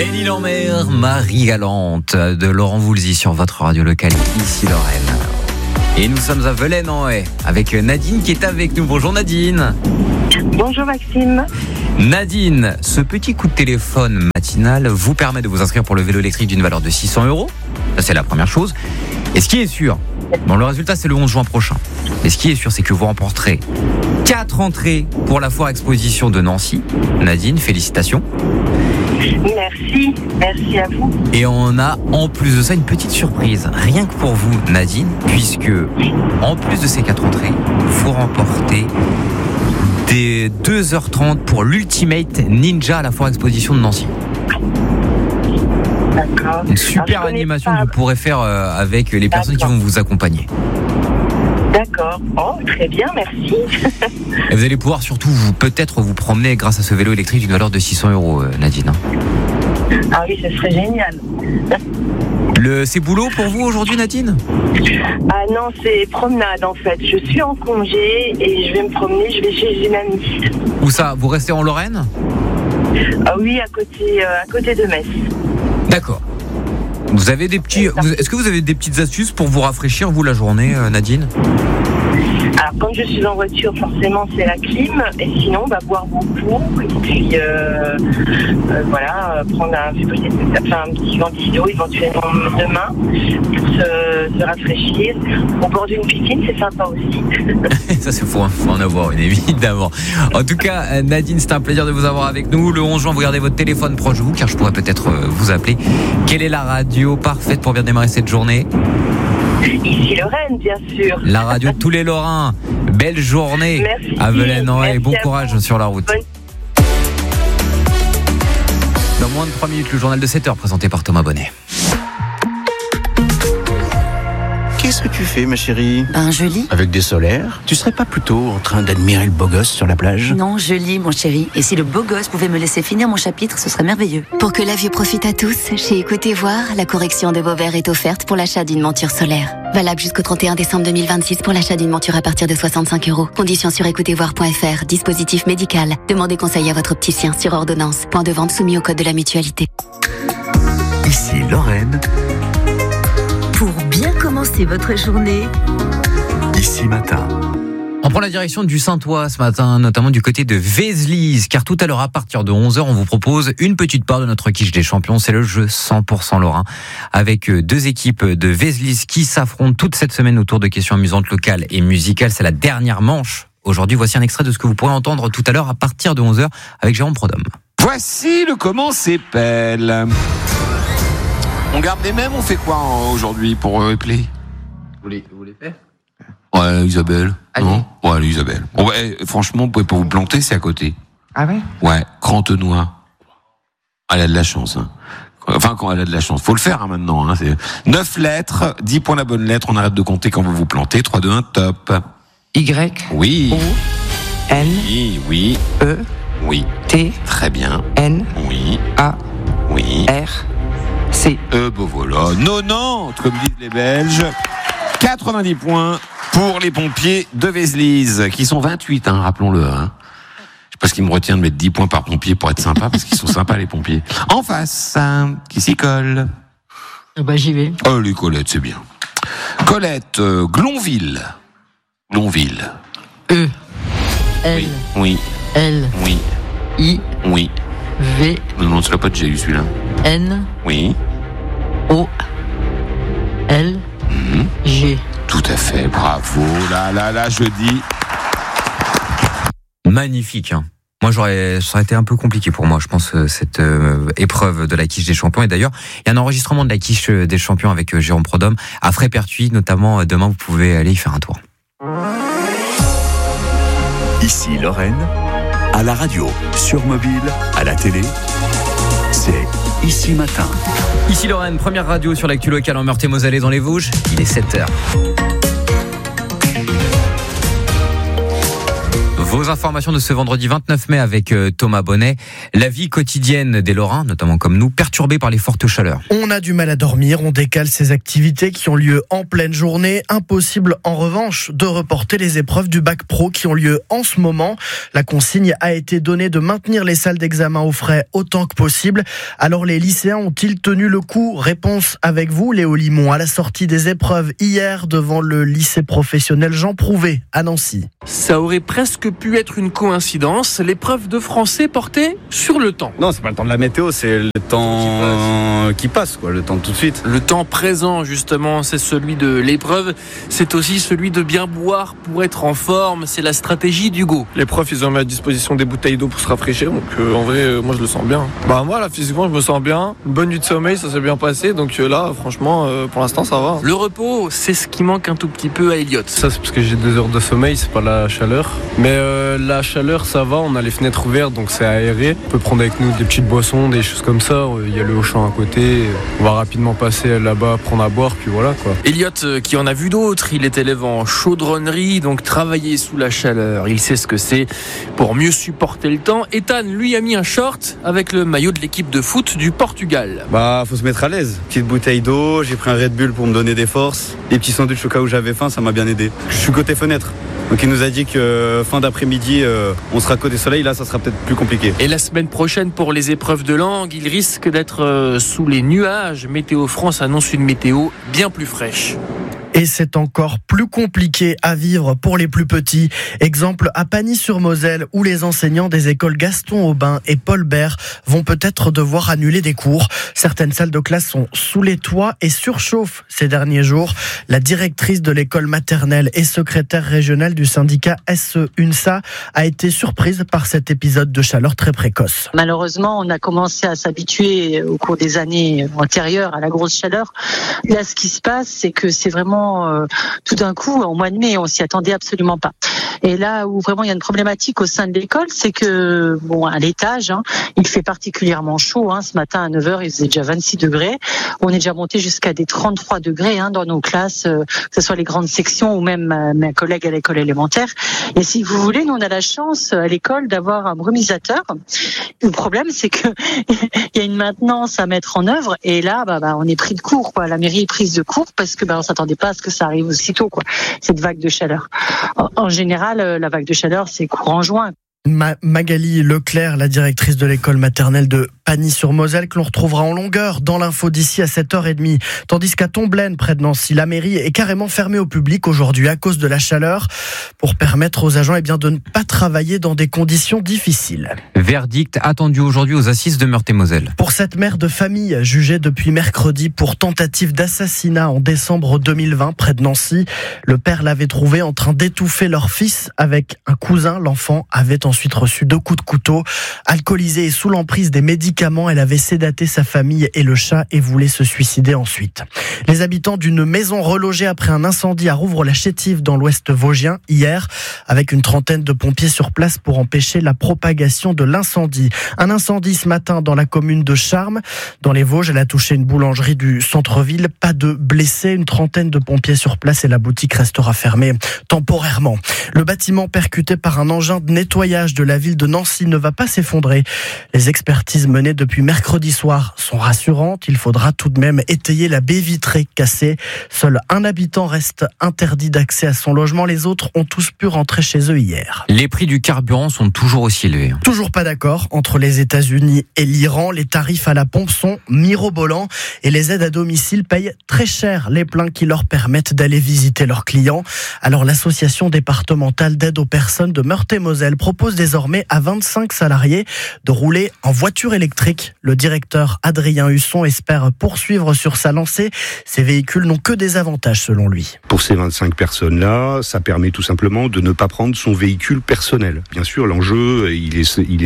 Belle-Île-en-Mer, Marie Galante de Laurent Voulzy sur votre radio locale, ici Lorraine. Et nous sommes à Velaines-en-Haye avec Nadine qui est avec nous. Bonjour Nadine. Bonjour Maxime. Nadine, ce petit coup de téléphone matinal vous permet de vous inscrire pour le vélo électrique d'une valeur de 600 €. Ça, c'est la première chose. Et ce qui est sûr, bon, le résultat c'est le 11 juin prochain. Mais ce qui est sûr, c'est que vous remporterez 4 entrées pour la foire exposition de Nancy. Nadine, félicitations. Merci à vous. Et on a en plus de ça une petite surprise, rien que pour vous Nadine, puisque en plus de ces 4 entrées, vous remportez des 2h30 pour l'Ultimate Ninja à la foire exposition de Nancy. D'accord. Une super animation que vous pourrez faire avec les personnes qui vont vous accompagner. D'accord. Oh, très bien, merci. Et vous allez pouvoir surtout peut-être vous promener grâce à ce vélo électrique d'une valeur de 600 €, Nadine. Ah oui, ce serait génial. C'est boulot pour vous aujourd'hui, Nadine ? Ah non, c'est promenade en fait. Je suis en congé et je vais me promener, je vais chez une amie. Où ça ? Vous restez en Lorraine ? Ah oui, à côté de Metz. D'accord. Vous avez est-ce que vous avez des petites astuces pour vous rafraîchir, vous, la journée, Nadine ? Alors, quand je suis en voiture, forcément, c'est la clim. Et sinon, boire beaucoup. Et puis, prendre un petit ventilo, éventuellement demain, pour se rafraîchir. Au bord d'une piscine, c'est sympa aussi. Ça, c'est faut en avoir une, évidemment. En tout cas, Nadine, c'est un plaisir de vous avoir avec nous. Le 11 juin, vous gardez votre téléphone proche de vous, car je pourrais peut-être vous appeler. Quelle est la radio parfaite pour bien démarrer cette journée ? Ici Lorraine, bien sûr. La radio de tous les Lorrains. Belle journée. Merci. À Velaines-en-Haye et bon courage sur la route. Dans moins de 3 minutes, le journal de 7h présenté par Thomas Bonnet. Qu'est-ce que tu fais, ma chérie ? Je lis. Avec des solaires ? Tu serais pas plutôt en train d'admirer le beau gosse sur la plage ? Non, je lis, mon chéri. Et si le beau gosse pouvait me laisser finir mon chapitre, ce serait merveilleux. Pour que la vue profite à tous, chez Écoutez Voir, la correction de vos verres est offerte pour l'achat d'une monture solaire. Valable jusqu'au 31 décembre 2026 pour l'achat d'une monture à partir de 65 €. Conditions sur écoutezvoir.fr. Dispositif médical. Demandez conseil à votre opticien sur ordonnance. Point de vente soumis au code de la mutualité. Ici Lorraine. Pour bien commencer votre journée, Ici Matin. On prend la direction du Saint-Ouen ce matin, notamment du côté de Vézelise, car tout à l'heure, à partir de 11h, on vous propose une petite part de notre quiche des champions. C'est le jeu 100% lorrain, avec 2 équipes de Vézelise qui s'affrontent toute cette semaine autour de questions amusantes, locales et musicales. C'est la dernière manche. Aujourd'hui, voici un extrait de ce que vous pourrez entendre tout à l'heure à partir de 11h avec Jérôme Prodhomme. Voici le comment c'est pelle. On garde les mêmes, on fait quoi aujourd'hui pour play ? Vous les faites ? Ouais, Isabelle. Allez. Non ? Ouais, allez, Isabelle. Bon, franchement, vous pouvez pas vous planter, c'est à côté. Ah ouais ? Ouais, Crantenois. Elle a de la chance, hein. Enfin, quand elle a de la chance. Faut le faire, maintenant, hein. C'est 9 lettres, 10 points la bonne lettre, on arrête de compter quand vous vous plantez. 3, 2, 1, top. Y. Oui. O. N. Oui. E. Oui. T. Très bien. N. Oui. A. Oui. R. C. Voilà. 90, comme disent les Belges. 90 points pour les pompiers de Vézelise, qui sont 28, hein, rappelons-le. Hein. Je sais pas ce qui me retient de mettre 10 points par pompier pour être sympa, parce qu'ils sont sympas, les pompiers. En face, qui s'y colle ? J'y vais. Oh, les Colette, c'est bien. Colette, Glonville. E. L. Oui. L. Oui. I. Oui. V. Non, c'est pas de j'ai eu celui-là. N. Oui. O. L. G. Tout à fait, bravo. Là, je dis. Magnifique, hein. Moi, ça aurait été un peu compliqué pour moi, je pense, cette épreuve de la quiche des champions. Et d'ailleurs, il y a un enregistrement de la quiche des champions avec Jérôme Prodhomme à Frépertuis, notamment. Demain, vous pouvez aller y faire un tour. Ici Lorraine. À la radio, sur mobile, à la télé. C'est Ici Matin. Ici Lorraine, première radio sur l'actu locale en Meurthe-et-Moselle et dans les Vosges. Il est 7h. Vos informations de ce vendredi 29 mai avec Thomas Bonnet. La vie quotidienne des Lorrains, notamment comme nous, perturbée par les fortes chaleurs. On a du mal à dormir, on décale ces activités qui ont lieu en pleine journée. Impossible en revanche de reporter les épreuves du bac pro qui ont lieu en ce moment. La consigne a été donnée de maintenir les salles d'examen au frais autant que possible. Alors les lycéens ont-ils tenu le coup ? Réponse avec vous, Léo Limon, à la sortie des épreuves hier devant le lycée professionnel Jean Prouvé à Nancy. Ça aurait presque pu être une coïncidence. L'épreuve de français portait sur le temps. Non, c'est pas le temps de la météo, c'est le temps qui passe, quoi, le temps de tout de suite. Le temps présent, justement, c'est celui de l'épreuve. C'est aussi celui de bien boire pour être en forme. C'est la stratégie d'Hugo. Les profs, ils ont mis à disposition des bouteilles d'eau pour se rafraîchir. Donc, en vrai, moi, je le sens bien. Moi, là, physiquement, je me sens bien. Une bonne nuit de sommeil, ça s'est bien passé. Donc là, franchement, pour l'instant, ça va. Le repos, c'est ce qui manque un tout petit peu à Elliot. Ça, c'est parce que j'ai 2 heures de sommeil, c'est pas la chaleur. Mais la chaleur, ça va. On a les fenêtres ouvertes, donc c'est aéré. On peut prendre avec nous des petites boissons, des choses comme ça. Il y a le Auchan à côté. On va rapidement passer là-bas, prendre à boire, puis voilà, quoi. Elliot, qui en a vu d'autres, il est élève en chaudronnerie, donc travailler sous la chaleur, il sait ce que c'est pour mieux supporter le temps. Ethan, lui, a mis un short avec le maillot de l'équipe de foot du Portugal. Faut se mettre à l'aise. Petite bouteille d'eau, j'ai pris un Red Bull pour me donner des forces. Les petits sandwichs au cas où j'avais faim, ça m'a bien aidé. Je suis côté fenêtre. Donc il nous a dit que fin d'après-midi, on sera côté soleil, là ça sera peut-être plus compliqué. Et la semaine prochaine pour les épreuves de langue, il risque d'être sous les nuages. Météo France annonce une météo bien plus fraîche. Et c'est encore plus compliqué à vivre pour les plus petits. Exemple à Pagny-sur-Moselle, où les enseignants des écoles Gaston Aubin et Paul Bert vont peut-être devoir annuler des cours. Certaines salles de classe sont sous les toits et surchauffent ces derniers jours. La directrice de l'école maternelle et secrétaire régionale du syndicat SE-UNSA a été surprise par cet épisode de chaleur très précoce. Malheureusement, on a commencé à s'habituer au cours des années antérieures à la grosse chaleur. Là, ce qui se passe, c'est que c'est vraiment tout d'un coup, au mois de mai, on s'y attendait absolument pas. Et là où vraiment il y a une problématique au sein de l'école, c'est que, à l'étage, il fait particulièrement chaud. Ce matin à 9h, il faisait déjà 26 degrés. On est déjà monté jusqu'à des 33 degrés dans nos classes, que ce soit les grandes sections ou même mes collègues à l'école élémentaire. Et si vous voulez, nous on a la chance à l'école d'avoir un brumisateur. Le problème, c'est que il y a une maintenance à mettre en œuvre. Et là, on est pris de court, quoi. La mairie est prise de court parce que on s'attendait pas à ce que ça arrive aussitôt, quoi. Cette vague de chaleur. En général, la vague de chaleur, c'est courant juin. Magali Leclerc, la directrice de l'école maternelle de Pagny-sur-Moselle, que l'on retrouvera en longueur dans l'info d'ici à 7h30. Tandis qu'à Tomblaine, près de Nancy, la mairie est carrément fermée au public aujourd'hui à cause de la chaleur pour permettre aux agents de ne pas travailler dans des conditions difficiles. Verdict attendu aujourd'hui aux assises de Meurthe-et-Moselle. Pour cette mère de famille jugée depuis mercredi pour tentative d'assassinat en décembre 2020 près de Nancy, le père l'avait trouvé en train d'étouffer leur fils avec un cousin. L'enfant avait ensuite reçu 2 coups de couteau. Alcoolisée et sous l'emprise des médicaments, elle avait sédaté sa famille et le chat et voulait se suicider ensuite. Les habitants d'une maison relogée après un incendie à Rouvres-la-Chétive dans l'ouest vosgien hier, avec une trentaine de pompiers sur place pour empêcher la propagation de l'incendie. Un incendie ce matin dans la commune de Charmes. Dans les Vosges, elle a touché une boulangerie du centre-ville. Pas de blessés, une trentaine de pompiers sur place et la boutique restera fermée temporairement. Le bâtiment percuté par un engin de nettoyage de la ville de Nancy ne va pas s'effondrer. Les expertises menées depuis mercredi soir sont rassurantes. Il faudra tout de même étayer la baie vitrée cassée. Seul un habitant reste interdit d'accès à son logement. Les autres ont tous pu rentrer chez eux hier. Les prix du carburant sont toujours aussi élevés. Toujours pas d'accord entre les États-Unis et l'Iran. Les tarifs à la pompe sont mirobolants et les aides à domicile payent très cher les pleins qui leur permettent d'aller visiter leurs clients. Alors l'association départementale d'aide aux personnes de Meurthe-et-Moselle propose désormais à 25 salariés de rouler en voiture électrique. Le directeur Adrien Husson espère poursuivre sur sa lancée. Ces véhicules n'ont que des avantages selon lui. Pour ces 25 personnes-là, ça permet tout simplement de ne pas prendre son véhicule personnel. Bien sûr, l'enjeu, il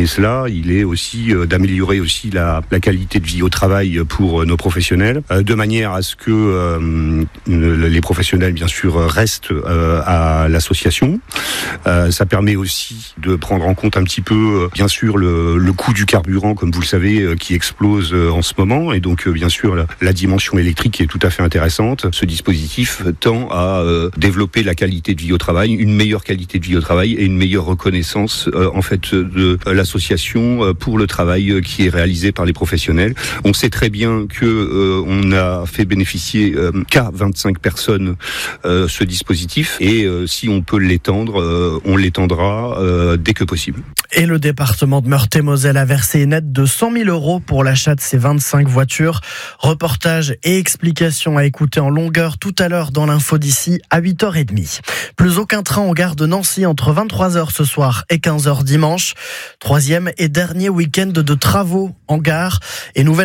est aussi d'améliorer aussi la qualité de vie au travail pour nos professionnels, de manière à ce que les professionnels, bien sûr, restent à l'association. Ça permet aussi de prendre prendre en compte un petit peu, bien sûr, le coût du carburant, comme vous le savez, qui explose en ce moment, et donc bien sûr la dimension électrique est tout à fait intéressante. Ce dispositif tend à développer la qualité de vie au travail, une meilleure qualité de vie au travail et une meilleure reconnaissance en fait de l'association pour le travail qui est réalisé par les professionnels. On sait très bien que on a fait bénéficier qu'à 25 personnes ce dispositif, et si on peut l'étendre, on l'étendra dès que possible. Et le département de Meurthe-et-Moselle a versé une aide de 100 000 € pour l'achat de ces 25 voitures. Reportage et explications à écouter en longueur tout à l'heure dans l'info d'ici à 8h30. Plus aucun train en gare de Nancy entre 23h ce soir et 15h dimanche. Troisième et dernier week-end de travaux en gare et nouvelle